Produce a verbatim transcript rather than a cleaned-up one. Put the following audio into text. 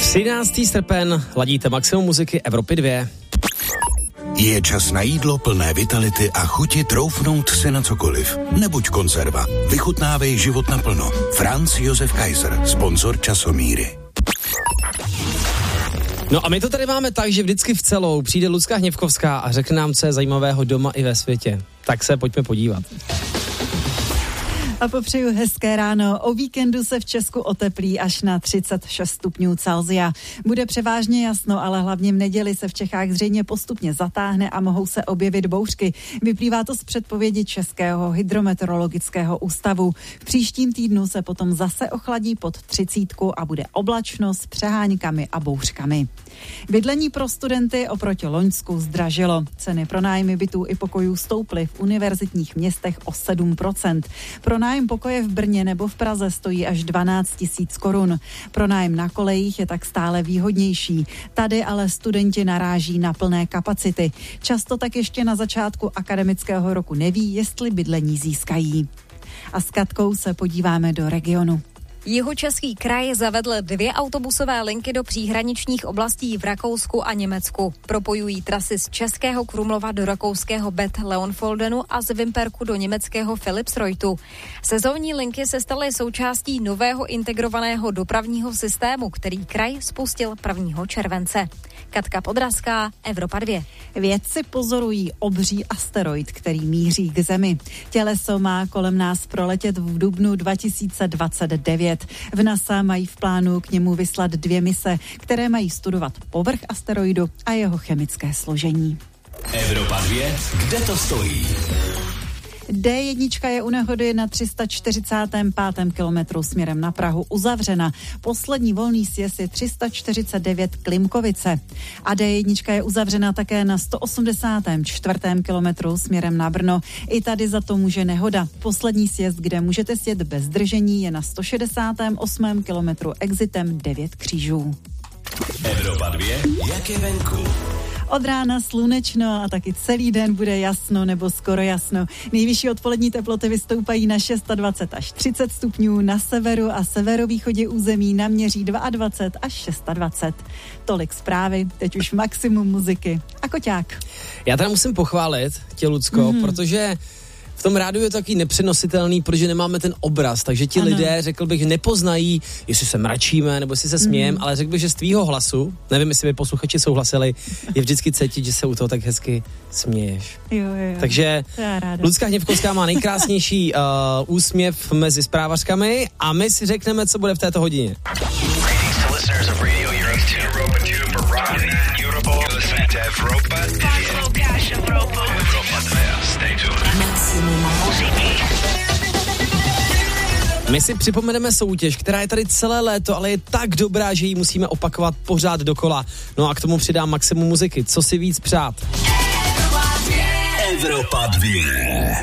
třináctého srpen, ladíte Maximum muziky Evropy dva. Je čas na jídlo plné vitality a chuti troufnout si na cokoliv. Nebuď konzerva. Vychutnávej život naplno. Franz Josef Kaiser, sponzor Časomíry. No a my to tady máme tak, že vždycky v celou přijde Lucka Hněvkovská a řekne nám, co je zajímavého doma i ve světě. Tak se pojďme podívat. A popřeju hezké ráno. O víkendu se v Česku oteplí až na třicet šest stupňů Celsia. Bude převážně jasno, ale hlavně v neděli se v Čechách zřejmě postupně zatáhne a mohou se objevit bouřky. Vyplývá to z předpovědi Českého hydrometeorologického ústavu. V příštím týdnu se potom zase ochladí pod třicítku a bude oblačno s přeháňkami a bouřkami. Bydlení pro studenty oproti loňsku zdražilo. Ceny pro nájmy bytů i pokojů stouply v univerzitních městech o sedm procent. Pro nájem pokoje v Brně nebo v Praze stojí až dvanáct tisíc korun. Pronájem na kolejích je tak stále výhodnější. Tady ale studenti naráží na plné kapacity. Často tak ještě na začátku akademického roku neví, jestli bydlení získají. A s Katkou se podíváme do regionu. Jihočeský kraj zavedl dvě autobusové linky do příhraničních oblastí v Rakousku a Německu. Propojují trasy z českého Krumlova do rakouského Bad Leonfoldenu a z Vimperku do německého Philipsreutu. Sezónní linky se staly součástí nového integrovaného dopravního systému, který kraj spustil prvního července. Katka Podrazská, Evropa dva. Vědci pozorují obří asteroid, který míří k Zemi. Těleso má kolem nás proletět v dubnu dva tisíce dvacet devět. V NASA mají v plánu k němu vyslat dvě mise, které mají studovat povrch asteroidu a jeho chemické složení. Evropa dva, kde to stojí? dé jedna je u nehody na tři sta čtyřicátém pátém kilometru směrem na Prahu uzavřena. Poslední volný sjezd je tři sta čtyřicet devět Klimkovice. A dé jedna je uzavřena také na sto osmdesátém čtvrtém kilometru směrem na Brno. I tady za to může nehoda. Poslední sjezd, kde můžete sjet bez zdržení, je na sto šedesátém osmém kilometru exitem devět křížů. Evropa dva, jak je venku? Od rána slunečno a taky celý den bude jasno nebo skoro jasno. Nejvyšší odpolední teploty vystoupají na dvacet šest až třicet stupňů, na severu a severovýchodě území naměří dvacet dva až dvacet šest. Tolik zprávy, teď už maximum muziky. A Koťák. Já teda musím pochválit tě, Lucko, mm-hmm. protože v tom rádiu je to taky nepřenositelný, protože nemáme ten obraz, takže ti ano. lidé, řekl bych, nepoznají, jestli se mračíme, nebo jestli se smějem, mm. ale řekl bych, že z tvýho hlasu, nevím, jestli by posluchači souhlasili, je vždycky cítit, že se u toho tak hezky směješ. Jo, jo. Takže Lucka Hněvkovská má nejkrásnější uh, úsměv mezi zprávařkami a my si řekneme, co bude v této hodině. My si připomeneme soutěž, která je tady celé léto, ale je tak dobrá, že ji musíme opakovat pořád dokola. No a k tomu přidám maximum muziky. Co si víc přát? Evropa dva.